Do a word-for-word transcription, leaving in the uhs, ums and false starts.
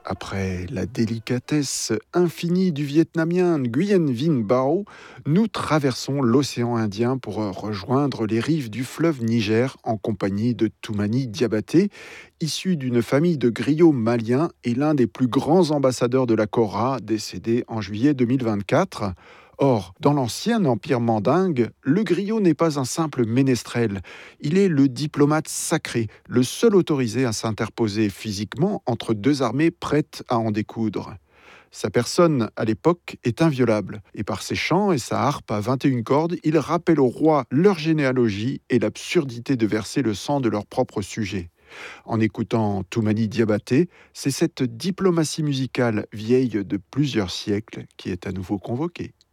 Après la délicatesse infinie du Vietnamien Nguyen Vinh Bao, nous traversons l'océan Indien pour rejoindre les rives du fleuve Niger en compagnie de Toumani Diabaté, issu d'une famille de griots maliens et l'un des plus grands ambassadeurs de la Cora, décédé en juillet deux mille vingt-quatre. Or, dans l'ancien empire mandingue, le griot n'est pas un simple ménestrel. Il est le diplomate sacré, le seul autorisé à s'interposer physiquement entre deux armées prêtes à en découdre. Sa personne, à l'époque, est inviolable, et par ses chants et sa harpe à vingt et une cordes, il rappelle aux rois leur généalogie et l'absurdité de verser le sang de leurs propres sujets. En écoutant Toumani Diabaté, c'est cette diplomatie musicale vieille de plusieurs siècles qui est à nouveau convoquée.